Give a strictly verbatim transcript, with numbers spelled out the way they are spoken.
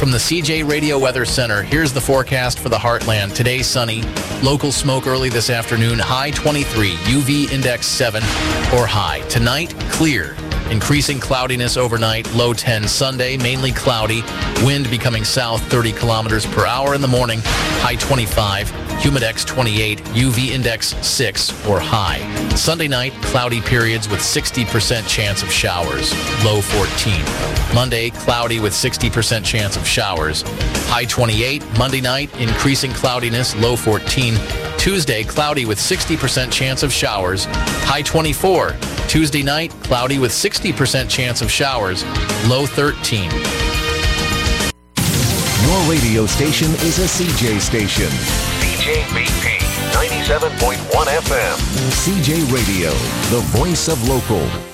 From the C J Radio Weather Center, here's the forecast for the Heartland. Today, sunny. Local smoke early this afternoon. High twenty-three. U V index seven or high. Tonight, clear. Increasing cloudiness overnight. Low ten. Sunday, mainly cloudy. Wind becoming south thirty kilometers per hour in the morning. High twenty-five. Humidex twenty-eight. U V index six or high. Sunday night, cloudy periods with sixty percent chance of showers. Low fourteen. Monday, cloudy with sixty percent chance of showers. High twenty-eight. Monday night, increasing cloudiness. Low fourteen. Tuesday, cloudy with sixty percent chance of showers. High twenty-four. Tuesday night, cloudy with sixty percent chance of showers. Low thirteen. Your radio station is a C J station. C J B P ninety-seven point one F M. C J Radio, the voice of local.